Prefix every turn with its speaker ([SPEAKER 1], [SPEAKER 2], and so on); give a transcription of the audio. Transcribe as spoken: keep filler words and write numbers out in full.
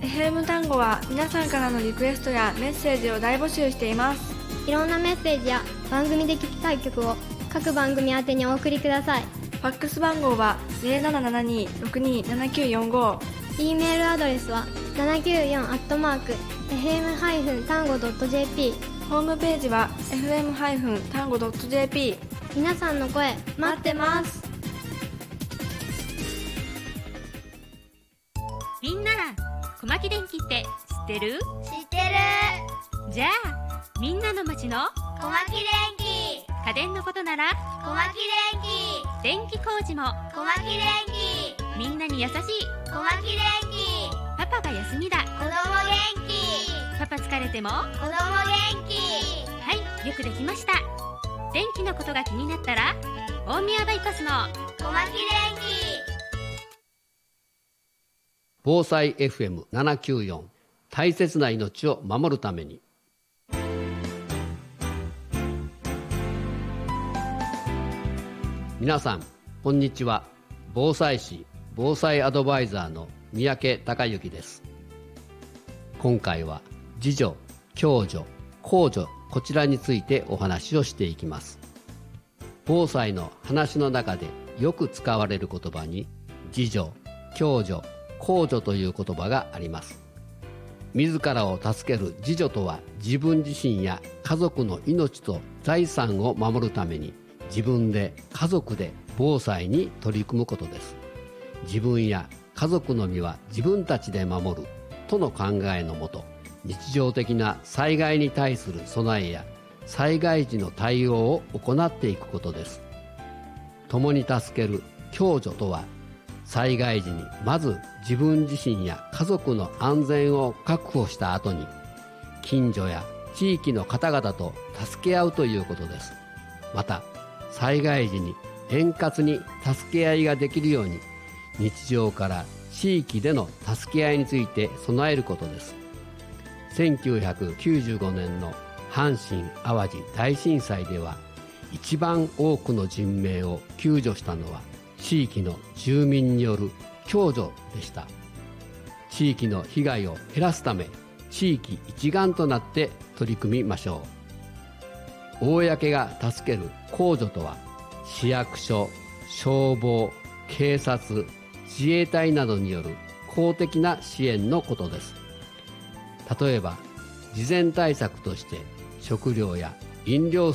[SPEAKER 1] エフエム 単語は皆さんからのリクエストやメッセージを大募集しています。
[SPEAKER 2] いろんなメッセージや番組で聴きたい曲を各番組宛てにお送りください。
[SPEAKER 1] ファックス番号は ゼロななななにーろくにーななきゅうよんご。
[SPEAKER 2] E メールアドレスは ななきゅうよん アットマーク エフエム 単語 ドット ジェーピー。
[SPEAKER 1] ホームページは エフエム 単語 ドット ジェーピー。
[SPEAKER 2] 皆さんの声待ってます。
[SPEAKER 3] みんな、小牧電気って知ってる？
[SPEAKER 4] 知ってる。
[SPEAKER 3] じゃあみんなの町の
[SPEAKER 4] 小牧電気。
[SPEAKER 3] 家電のことなら
[SPEAKER 4] 小牧電気。
[SPEAKER 3] 電気工事も
[SPEAKER 4] 小牧電気。
[SPEAKER 3] みんなに優しい
[SPEAKER 4] 小牧電気。
[SPEAKER 3] パパが休みだ、
[SPEAKER 4] 子供元気。
[SPEAKER 3] パパ疲れても
[SPEAKER 4] 子供元気。
[SPEAKER 3] はい、よくできました。電気のことが気になったら大宮バイパスの
[SPEAKER 4] 小牧電気。
[SPEAKER 5] 防災 エフエムななきゅうよん、 大切な命を守るために。皆さんこんにちは。防災士防災アドバイザーの三宅隆之です。今回は自助、共助、公助、こちらについてお話をしていきます。防災の話の中でよく使われる言葉に自助、共助、公助という言葉があります。自らを助ける自助とは、自分自身や家族の命と財産を守るために自分で家族で防災に取り組むことです。自分や家族の身は自分たちで守るとの考えのもと、日常的な災害に対する備えや災害時の対応を行っていくことです。共に助ける共助とは、災害時にまず自分自身や家族の安全を確保した後に、近所や地域の方々と助け合うということです。また災害時に円滑に助け合いができるように、日常から地域での助け合いについて備えることです。せんきゅうひゃくきゅうじゅうごねんの阪神・淡路大震災では、一番多くの人命を救助したのは地域の住民による共助でした。地域の被害を減らすため、地域一丸となって取り組みましょう。公が助ける公助とは、市役所、消防、警察、自衛隊などによる公的な支援のことです。例えば事前対策として食料や飲料